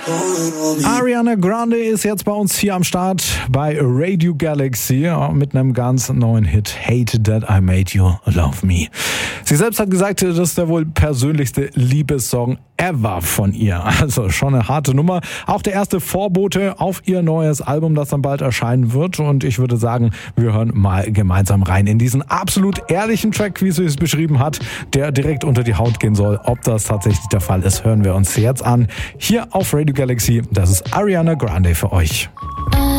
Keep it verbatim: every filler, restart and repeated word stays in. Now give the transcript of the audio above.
Ariana Grande ist jetzt bei uns hier am Start bei Radio Galaxy mit einem ganz neuen Hit, Hate That I Made You Love Me. Sie selbst hat gesagt, das ist der wohl persönlichste Liebessong ever von ihr. Also schon eine harte Nummer. Auch der erste Vorbote auf ihr neues Album, das dann bald erscheinen wird. Und ich würde sagen, wir hören mal gemeinsam rein in diesen absolut ehrlichen Track, wie sie es beschrieben hat, der direkt unter die Haut gehen soll. Ob das tatsächlich der Fall ist, hören wir uns jetzt an. Hier auf Radio Galaxy, das ist Ariana Grande für euch.